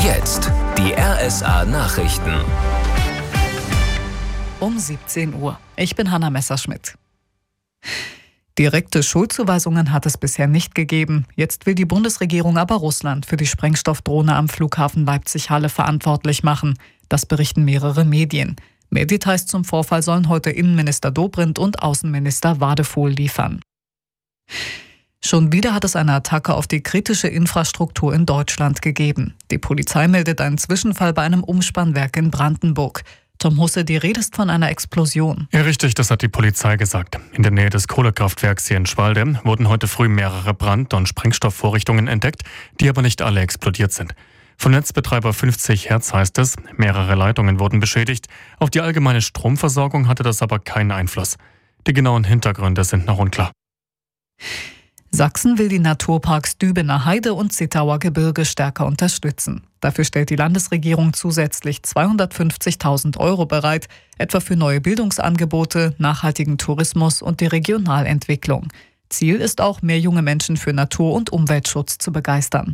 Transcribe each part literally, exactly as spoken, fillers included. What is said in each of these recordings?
Jetzt die R S A-Nachrichten. Um siebzehn Uhr. Ich bin Hanna Messerschmidt. Direkte Schuldzuweisungen hat es bisher nicht gegeben. Jetzt will die Bundesregierung aber Russland für die Sprengstoffdrohne am Flughafen Leipzig-Halle verantwortlich machen. Das berichten mehrere Medien. Mehr Details zum Vorfall sollen heute Innenminister Dobrindt und Außenminister Wadefuhl liefern. Schon wieder hat es eine Attacke auf die kritische Infrastruktur in Deutschland gegeben. Die Polizei meldet einen Zwischenfall bei einem Umspannwerk in Brandenburg. Tom Husse, die Rede ist von einer Explosion. Ja, richtig, das hat die Polizei gesagt. In der Nähe des Kohlekraftwerks hier in Schwalde wurden heute früh mehrere Brand- und Sprengstoffvorrichtungen entdeckt, die aber nicht alle explodiert sind. Von Netzbetreiber fünfzig Hertz heißt es, mehrere Leitungen wurden beschädigt. Auf die allgemeine Stromversorgung hatte das aber keinen Einfluss. Die genauen Hintergründe sind noch unklar. Sachsen will die Naturparks Dübener Heide und Zittauer Gebirge stärker unterstützen. Dafür stellt die Landesregierung zusätzlich zweihundertfünfzigtausend Euro bereit, etwa für neue Bildungsangebote, nachhaltigen Tourismus und die Regionalentwicklung. Ziel ist auch, mehr junge Menschen für Natur- und Umweltschutz zu begeistern.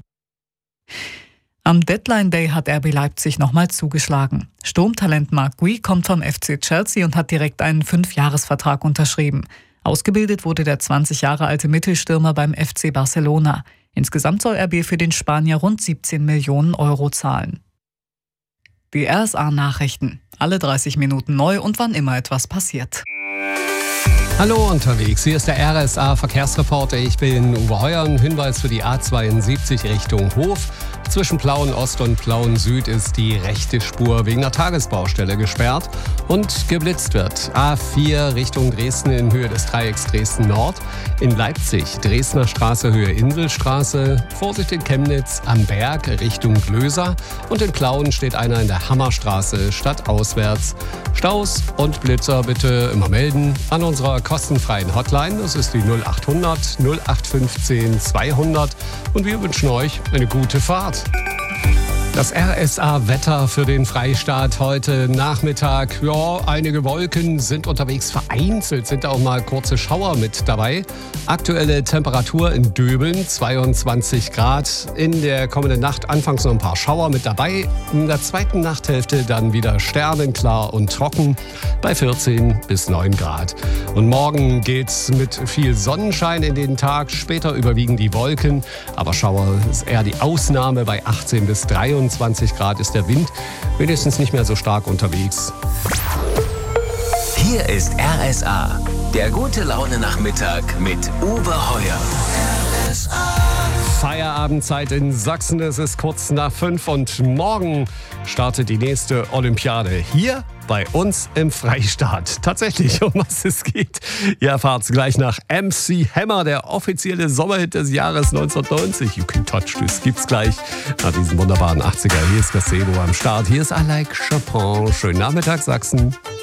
Am Deadline Day hat R B Leipzig nochmal zugeschlagen. Sturmtalent Marc Gui kommt vom F C Chelsea und hat direkt einen Fünfjahresvertrag unterschrieben. Ausgebildet wurde der zwanzig Jahre alte Mittelstürmer beim F C Barcelona. Insgesamt soll R B für den Spanier rund siebzehn Millionen Euro zahlen. Die R S A-Nachrichten. Alle dreißig Minuten neu und wann immer etwas passiert. Hallo unterwegs, hier ist der R S A-Verkehrsreporter. Ich bin Uwe Heuer. Ein Hinweis für die A zweiundsiebzig Richtung Hof. Zwischen Plauen Ost und Plauen Süd ist die rechte Spur wegen einer Tagesbaustelle gesperrt und geblitzt wird. A vier Richtung Dresden in Höhe des Dreiecks Dresden Nord. In Leipzig Dresdner Straße Höhe Inselstraße. Vorsicht in Chemnitz am Berg Richtung Glöser. Und in Plauen steht einer in der Hammerstraße stadtauswärts. Staus und Blitzer bitte immer melden an unserer kostenfreien Hotline. Das ist die null acht hundert null acht fünfzehn zweihundert. Und wir wünschen euch eine gute Fahrt. Das R S A-Wetter für den Freistaat heute Nachmittag. Ja, einige Wolken sind unterwegs. Vereinzelt sind auch mal kurze Schauer mit dabei. Aktuelle Temperatur in Döbeln zweiundzwanzig Grad. In der kommenden Nacht anfangs noch ein paar Schauer mit dabei. In der zweiten Nachthälfte dann wieder sternenklar und trocken bei vierzehn bis neun Grad. Und morgen geht's mit viel Sonnenschein in den Tag. Später überwiegen die Wolken. Aber Schauer ist eher die Ausnahme. Bei achtzehn bis dreiundzwanzig Grad ist der Wind wenigstens nicht mehr so stark unterwegs. Hier ist R S A, der gute Laune-Nachmittag mit Uwe Heuer. R S A. Feierabendzeit in Sachsen, es ist kurz nach fünf und morgen startet die nächste Olympiade hier bei uns im Freistaat. Tatsächlich, um was es geht, ihr erfahrt es gleich nach M C Hammer, der offizielle Sommerhit des Jahres neunzehnhundertneunzig. You Can Touch This gibt's gleich nach diesem wunderbaren achtziger. Hier ist Gazebo am Start. Hier ist I Like Chopin. Schönen Nachmittag, Sachsen.